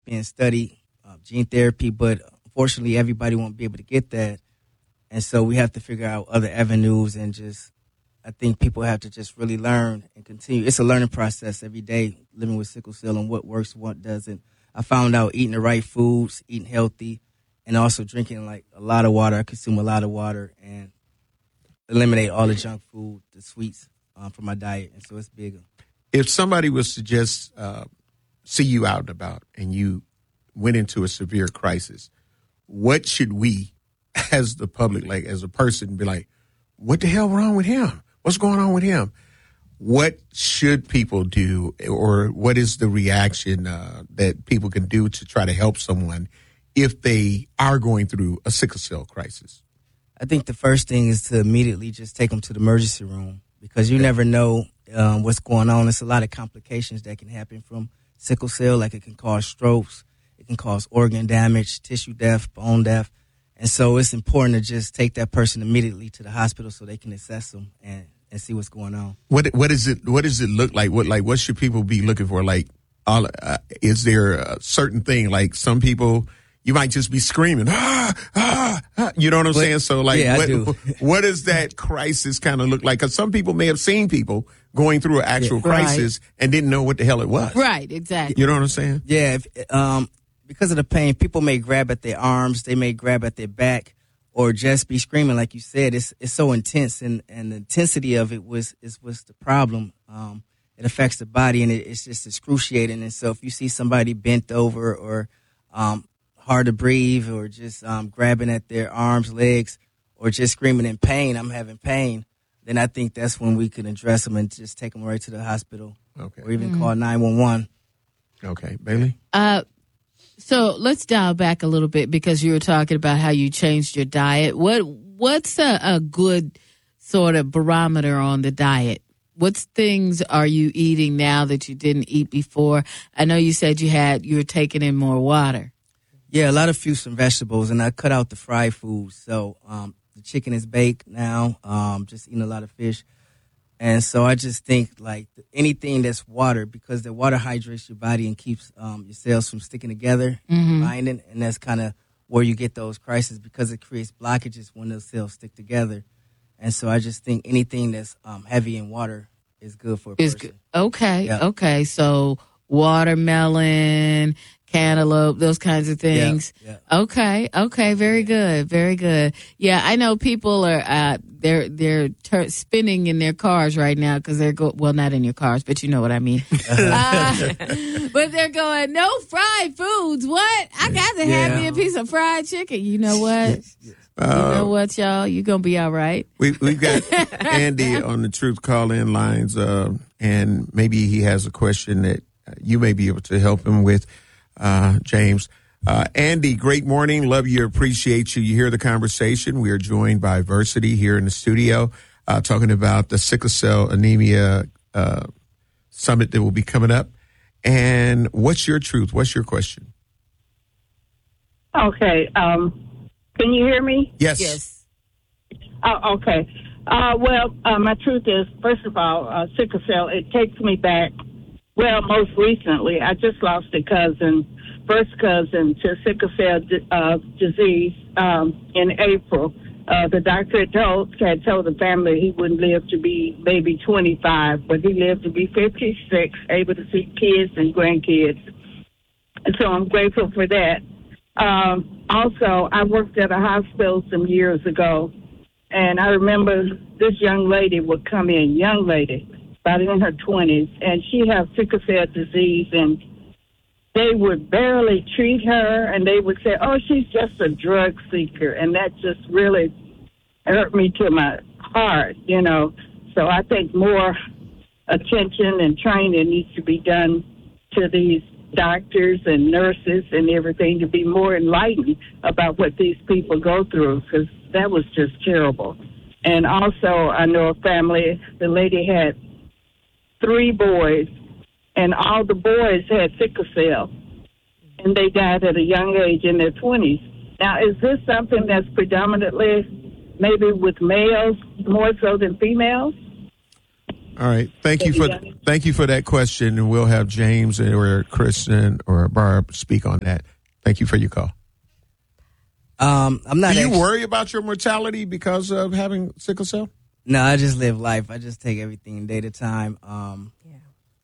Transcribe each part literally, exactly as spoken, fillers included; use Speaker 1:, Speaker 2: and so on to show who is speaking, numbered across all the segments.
Speaker 1: being studied, uh, gene therapy, but unfortunately everybody won't be able to get that. And so we have to figure out other avenues and just, I think people have to just really learn and continue. It's a learning process every day, living with sickle cell and what works, what doesn't. I found out eating the right foods, eating healthy, and also drinking like a lot of water. I consume a lot of water and eliminate all the junk food, the sweets um, from my diet. And so it's big.
Speaker 2: If somebody was to just uh, see you out and about and you went into a severe crisis, what should we, as the public, like as a person, be like, what the hell wrong with him? What's going on with him? What should people do, or what is the reaction uh, that people can do to try to help someone if they are going through a sickle cell crisis?
Speaker 1: I think the first thing is to immediately just take them to the emergency room, because you okay. never know um, what's going on. There's a lot of complications that can happen from sickle cell, like it can cause strokes, it can cause organ damage, tissue death, bone death. And so it's important to just take that person immediately to the hospital so they can assess them and, and see what's going on.
Speaker 2: What what is it? What does it look like? What like what should people be looking for? Like, all, uh, is there a certain thing? Like some people, you might just be screaming, ah, ah, ah. You know what I'm but, saying? So like,
Speaker 1: yeah,
Speaker 2: what,
Speaker 1: I do.
Speaker 2: what does that crisis kind of look like? Because some people may have seen people going through an actual yeah, crisis right. and didn't know what the hell it was.
Speaker 3: Right, exactly.
Speaker 2: You know what I'm saying?
Speaker 1: Yeah. If, um, because of the pain, people may grab at their arms, they may grab at their back, or just be screaming, like you said. It's it's so intense, and, and the intensity of it was is what's the problem. Um, it affects the body, and it, it's just excruciating. And so if you see somebody bent over or um, hard to breathe, or just um, grabbing at their arms, legs, or just screaming in pain, I'm having pain, then I think that's when we can address them and just take them right to the hospital, okay. or even mm-hmm. call nine one one.
Speaker 2: Okay. Bailey?
Speaker 3: Uh. So let's dial back a little bit, because you were talking about how you changed your diet. What What's a, a good sort of barometer on the diet? What things are you eating now that you didn't eat before? I know you said you had you were taking in more water.
Speaker 1: Yeah, a lot of fruits and vegetables, and I cut out the fried foods. So um, the chicken is baked now, um, just eating a lot of fish. And so I just think, like, anything that's water, because the water hydrates your body and keeps um, your cells from sticking together, mm-hmm. binding, and that's kind of where you get those crises, because it creates blockages when those cells stick together. And so I just think anything that's um, heavy in water is good for a
Speaker 3: is
Speaker 1: person.
Speaker 3: Good. Okay,
Speaker 1: yep.
Speaker 3: okay. So watermelon, cantaloupe, those kinds of things.
Speaker 1: Yeah, yeah.
Speaker 3: Okay, okay, very good, very good. Yeah, I know people are uh, they're they're ter- spinning in their cars right now because they're go well, not in your cars, but you know what I mean. uh, but they're going, no fried foods. What? I got to have yeah. me a piece of fried chicken. You know what? Yes, yes. You uh, know what, y'all? You're gonna be all right.
Speaker 2: We we've got Andy on the Truth Call In lines, uh, and maybe he has a question that you may be able to help him with. Uh, James, uh, Andy, great morning. Love you. Appreciate you. You hear the conversation. We are joined by Versity here in the studio, uh, talking about the sickle cell anemia, uh, summit that will be coming up. And what's your truth? What's your question?
Speaker 4: Okay. Um, can you hear me?
Speaker 2: Yes.
Speaker 3: Yes.
Speaker 4: Oh, okay. Uh, well, uh, my truth is, first of all, uh, sickle cell, it takes me back. Well, most recently, I just lost a cousin, first cousin to sickle cell uh, disease um, in April. Uh, the doctor had told, had told the family he wouldn't live to be maybe twenty-five, but he lived to be fifty-six, able to see kids and grandkids. And so I'm grateful for that. Um, also, I worked at a hospital some years ago, and I remember this young lady would come in, young lady, about in her twenties, and she had sickle cell disease, and they would barely treat her, and they would say, oh, she's just a drug seeker, and that just really hurt me to my heart, you know. So I think more attention and training needs to be done to these doctors and nurses and everything to be more enlightened about what these people go through, because that was just terrible. And also, I know a family, the lady had three boys, and all the boys had sickle cell, and they died at a young age in their twenties. Now, is this something that's predominantly maybe with males more so than females?
Speaker 2: All right. Thank you for thank you for that question, and we'll have James or Kristen or Barb speak on that. Thank you for your call.
Speaker 1: Um, I'm not.
Speaker 2: Do you
Speaker 1: actually,
Speaker 2: worry about your mortality because of having sickle cell?
Speaker 1: No, I just live life. I just take everything day to time. Um, yeah.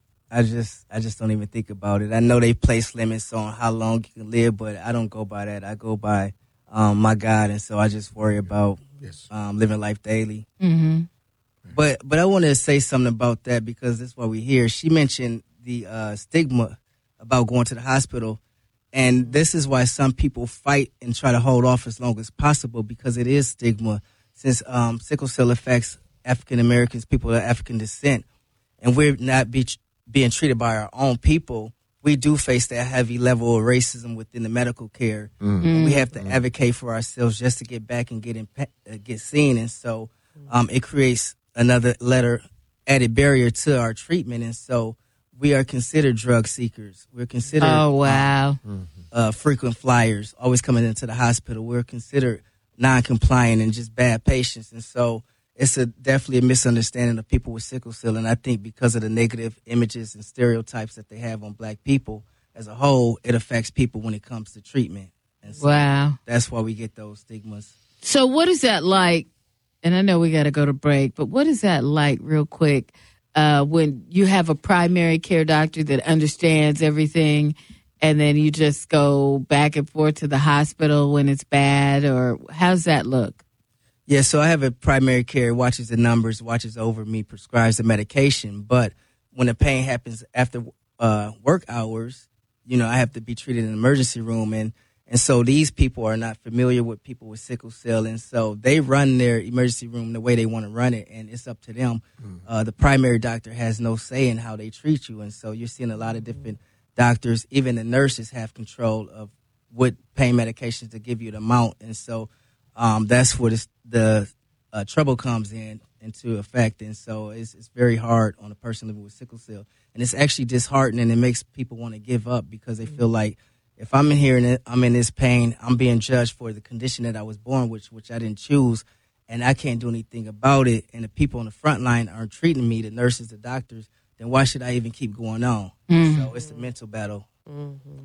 Speaker 1: I just I just don't even think about it. I know they place limits on how long you can live, but I don't go by that. I go by um, my God, and so I just worry about
Speaker 2: yes.
Speaker 1: um, living life daily.
Speaker 3: Mm-hmm.
Speaker 1: But but I wanted to say something about that because that's why we're here. She mentioned the uh, stigma about going to the hospital, and this is why some people fight and try to hold off as long as possible because it is stigma. Since um, sickle cell affects African Americans, people of African descent, and we're not be, being treated by our own people, we do face that heavy level of racism within the medical care. Mm-hmm. We have to mm-hmm. advocate for ourselves just to get back and get in, uh, get seen, and so um, it creates another letter added barrier to our treatment, and so we are considered drug seekers. We're considered
Speaker 3: oh wow
Speaker 1: um, uh, frequent flyers, always coming into the hospital. We're considered non-compliant and just bad patients, and so it's a definitely a misunderstanding of people with sickle cell. And I think because of the negative images and stereotypes that they have on black people as a whole, it affects people when it comes to treatment. And so
Speaker 3: wow,
Speaker 1: that's why we get those stigmas.
Speaker 3: So what is that like? And I know we got to go to break, but what is that like real quick uh, when you have a primary care doctor that understands everything and then you just go back and forth to the hospital when it's bad, or how's that look?
Speaker 1: Yeah, so I have a primary care, watches the numbers, watches over me, prescribes the medication. But when the pain happens after uh, work hours, you know, I have to be treated in an emergency room. And And so these people are not familiar with people with sickle cell, and so they run their emergency room the way they want to run it, and it's up to them. Mm. Uh, the primary doctor has no say in how they treat you, and so you're seeing a lot of different doctors. Even the nurses have control of what pain medications to give you, the amount, and so um, that's where this, the uh, trouble comes in into effect. And so it's, it's very hard on a person living with sickle cell, and it's actually disheartening. It makes people want to give up because they feel like, if I'm in here and I'm in this pain, I'm being judged for the condition that I was born with, which I didn't choose, and I can't do anything about it. And the people on the front line aren't treating me, the nurses, the doctors, then why should I even keep going on? Mm-hmm. So it's a mental battle.
Speaker 2: Mm-hmm.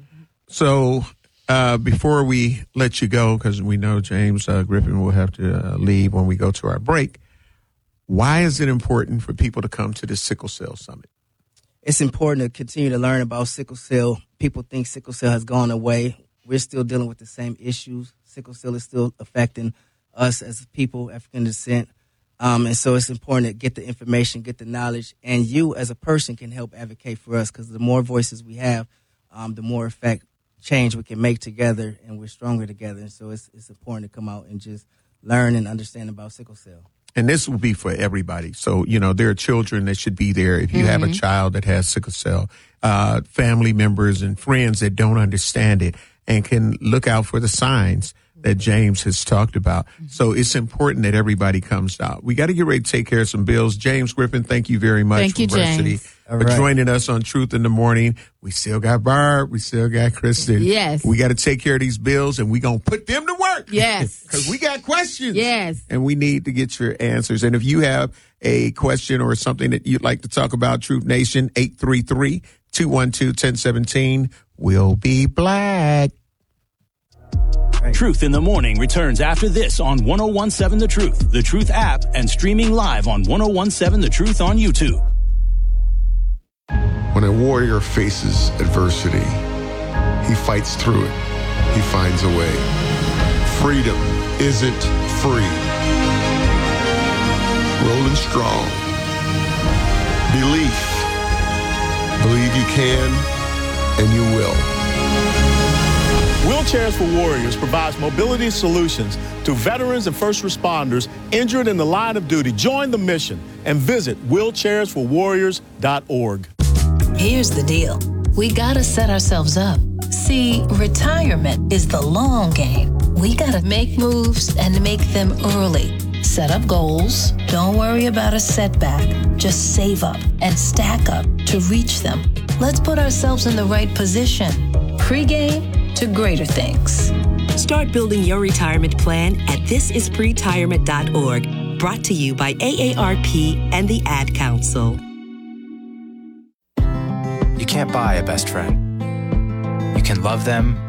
Speaker 2: So uh, before we let you go, because we know James uh, Griffin will have to uh, leave when we go to our break, why is it important for people to come to the Sickle Cell Summit?
Speaker 1: It's important to continue to learn about sickle cell. People think sickle cell has gone away. We're still dealing with the same issues. Sickle cell is still affecting us as people, African descent. Um, and so it's important to get the information, get the knowledge, and you as a person can help advocate for us, because the more voices we have, um, the more effect change we can make together, and we're stronger together. And so it's, it's important to come out and just learn and understand about sickle cell.
Speaker 2: And this will be for everybody. So, you know, there are children that should be there. If you mm-hmm. have a child that has sickle cell, uh, family members and friends that don't understand it and can look out for the signs that James has talked about. Mm-hmm. So it's important that everybody comes out. We got to get ready to take care of some bills. James Griffin, thank you very much
Speaker 3: thank
Speaker 2: from
Speaker 3: you,
Speaker 2: Varsity
Speaker 3: James.
Speaker 2: for
Speaker 1: right.
Speaker 2: joining us on Truth in the Morning. We still got Barb. We still got Kristen.
Speaker 3: Yes.
Speaker 2: We got to take care of these bills, and we're going to put them to work.
Speaker 3: Yes.
Speaker 2: Because we got questions.
Speaker 3: Yes.
Speaker 2: And we need to get your answers. And if you have a question or something that you'd like to talk about, Truth Nation, eight three three, two one two, one zero one seven. We'll be black.
Speaker 5: Right. Truth in the Morning returns after this on one oh one seven The Truth, The Truth app, and streaming live on one oh one seven The Truth on YouTube.
Speaker 6: When a warrior faces adversity, he fights through it. He finds a way. Freedom isn't free. Rolling strong. Belief. Believe you can, and you will.
Speaker 7: Wheelchairs for Warriors provides mobility solutions to veterans and first responders injured in the line of duty. Join the mission and visit wheelchairs for warriors dot org.
Speaker 8: Here's the deal. We gotta set ourselves up. See, retirement is the long game. We gotta make moves and make them early. Set up goals. Don't worry about a setback. Just save up and stack up to reach them. Let's put ourselves in the right position. Pre-game to greater things.
Speaker 9: Start building your retirement plan at this is pre retirement dot org. Brought to you by A A R P and the Ad Council.
Speaker 10: You can't buy a best friend. You can love them,